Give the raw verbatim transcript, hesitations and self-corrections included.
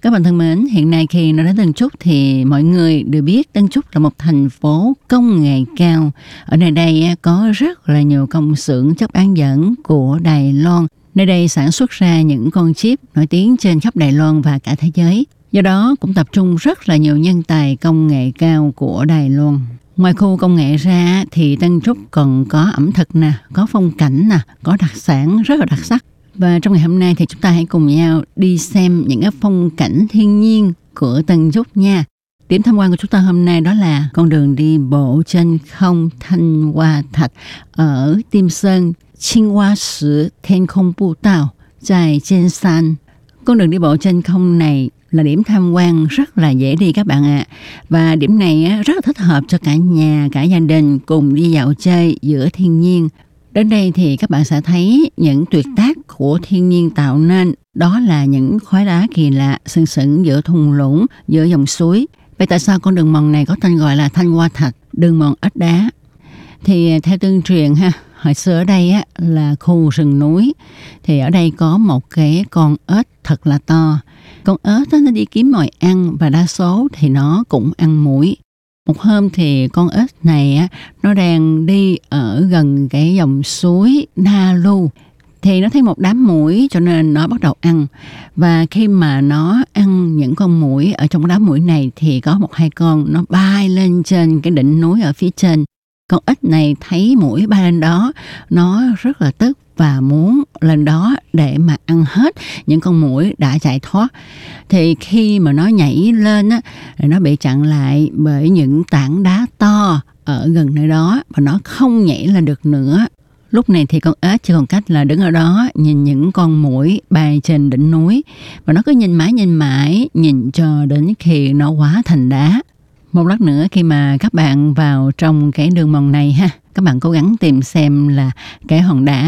Các bạn thân mến, hiện nay khi nói đến Tân Trúc thì mọi người đều biết Tân Trúc là một thành phố công nghệ cao. Ở nơi đây có rất là nhiều công xưởng chấp bán dẫn của Đài Loan. Nơi đây sản xuất ra những con chip nổi tiếng trên khắp Đài Loan và cả thế giới. Do đó cũng tập trung rất là nhiều nhân tài công nghệ cao của Đài Loan. Ngoài khu công nghệ ra thì Tân Trúc còn có ẩm thực nè, có phong cảnh nè, có đặc sản rất là đặc sắc. Và trong ngày hôm nay thì chúng ta hãy cùng nhau đi xem những cái phong cảnh thiên nhiên của Tân Trúc nha. Điểm tham quan của chúng ta hôm nay đó là con đường đi bộ trên không Thanh Hoa Thạch ở Tim Sơn,青花石天空步道在尖山. Con đường đi bộ trên không này là điểm tham quan rất là dễ đi các bạn ạ. À. Và điểm này rất là thích hợp cho cả nhà, cả gia đình cùng đi dạo chơi giữa thiên nhiên. Đến đây thì các bạn sẽ thấy những tuyệt tác của thiên nhiên tạo nên. Đó là những khối đá kỳ lạ sừng sững giữa thung lũng, giữa dòng suối. Vậy tại sao con đường mòn này có tên gọi là Thanh Hoa Thạch, đường mòn ếch đá? Thì theo tương truyền ha, hồi xưa ở đây á, là khu rừng núi. Thì ở đây có một cái con ếch thật là to. Con ếch đó, nó đi kiếm mồi ăn và đa số thì nó cũng ăn muỗi. Một hôm thì con ếch này á, nó đang đi ở gần cái dòng suối Na Lu. Thì nó thấy một đám muỗi cho nên nó bắt đầu ăn. Và khi mà nó ăn những con muỗi ở trong đám muỗi này thì có một hai con nó bay lên trên cái đỉnh núi ở phía trên. Con ếch này thấy muỗi bay lên đó, nó rất là tức và muốn lên đó để mà ăn hết những con muỗi đã chạy thoát. Thì khi mà nó nhảy lên á, nó bị chặn lại bởi những tảng đá to ở gần nơi đó và nó không nhảy lên được nữa. Lúc này thì con ếch chỉ còn cách là đứng ở đó nhìn những con muỗi bay trên đỉnh núi. Và nó cứ nhìn mãi nhìn mãi, nhìn cho đến khi nó hóa thành đá. Một lát nữa khi mà các bạn vào trong cái đường mòn này ha, các bạn cố gắng tìm xem là cái hòn đá